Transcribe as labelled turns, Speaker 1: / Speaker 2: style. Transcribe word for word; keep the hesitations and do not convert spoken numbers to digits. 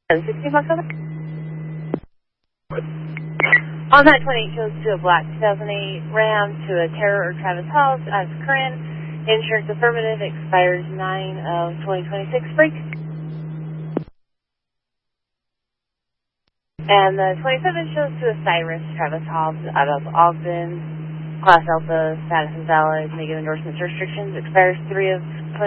Speaker 1: sixteen bucks on it. On that twenty-eight shows to a black two thousand eight Ram to a Terror or Travis House as current. Insurance affirmative, expires nine of twenty twenty-six. Break. And the twenty-seven shows to a Cyrus Travis Hobbs out of Ogden. Class Alpha, status is valid, negative endorsements restrictions, expires three of